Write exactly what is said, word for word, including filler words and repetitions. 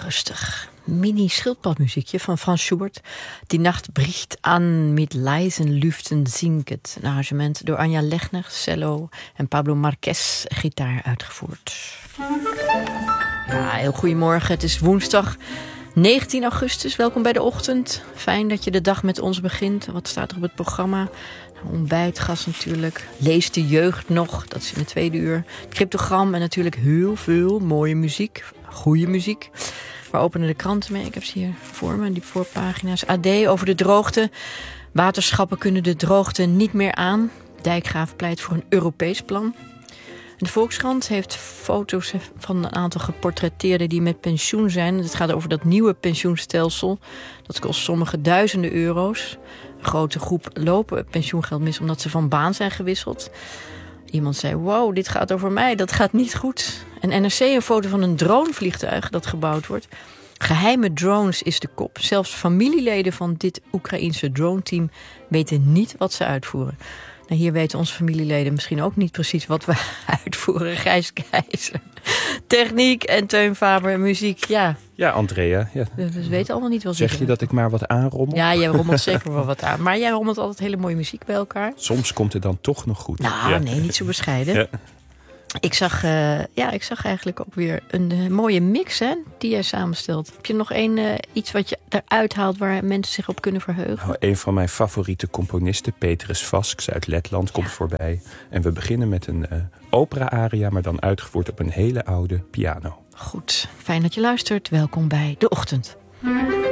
rustig. Mini-schildpadmuziekje van Frans Schubert. Die Nacht bricht aan met leisen luften zinket. Een arrangement door Anja Legner, cello en Pablo Marquez, gitaar uitgevoerd. Ja, heel goedemorgen. Het is woensdag negentien augustus. Welkom bij de ochtend. Fijn dat je de dag met ons begint. Wat staat er op het programma? Ontbijtgas natuurlijk. Lees de jeugd nog. Dat is in het tweede uur. Cryptogram en natuurlijk heel veel mooie muziek. Goede muziek. We openen de kranten mee. Ik heb ze hier voor me, die voorpagina's. A D over de droogte. Waterschappen kunnen de droogte niet meer aan. Dijkgraaf pleit voor een Europees plan. De Volkskrant heeft foto's van een aantal geportretteerden die met pensioen zijn. Het gaat over dat nieuwe pensioenstelsel. Dat kost sommige duizenden euro's. Een grote groep lopen pensioengeld mis omdat ze van baan zijn gewisseld. Iemand zei, wow, dit gaat over mij, dat gaat niet goed. En N R C een foto van een dronevliegtuig dat gebouwd wordt. Geheime drones is de kop. Zelfs familieleden van dit Oekraïense droneteam weten niet wat ze uitvoeren. Nou, hier weten onze familieleden misschien ook niet precies wat we uitvoeren. Gijs Keizer, techniek en Teun Faber, muziek. Ja, ja Andrea. Ja. We, we weten allemaal niet wat Zeg je dat ik maar wat aanrommel? Ja, jij rommelt zeker wel wat aan. Maar jij rommelt altijd hele mooie muziek bij elkaar. Soms komt het dan toch nog goed. Nou, ja. nee, niet zo bescheiden. Ja. Ik zag, uh, ja, ik zag eigenlijk ook weer een uh, mooie mix, hè, die jij samenstelt. Heb je nog één uh, iets wat je eruit haalt waar mensen zich op kunnen verheugen? Nou, een van mijn favoriete componisten, Petrus Vasks uit Letland, komt ja. voorbij. En we beginnen met een uh, opera-aria, maar dan uitgevoerd op een hele oude piano. Goed, fijn dat je luistert. Welkom bij De Ochtend.